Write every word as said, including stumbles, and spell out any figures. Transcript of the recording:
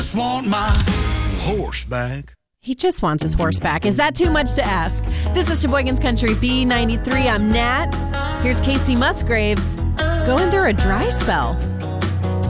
Just want my horse back. He just wants his horse back. Is that too much to ask? This is Sheboygan's Country B ninety-three. I'm Nat. Here's Casey Musgraves going through a dry spell.